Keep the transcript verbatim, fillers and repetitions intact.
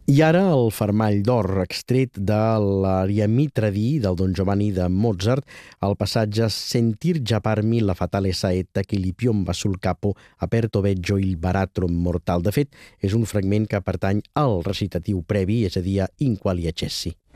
I ara el fermall d'or, extret de l'ària Mitradì del Don Giovanni de Mozart, el passatge Sentir già parmi la fatale saetta che li piomba sul capo aperto veggio il baratro mortal. De fet, és un fragment que pertany al recitatiu previ, és a dir, a In quali accessi.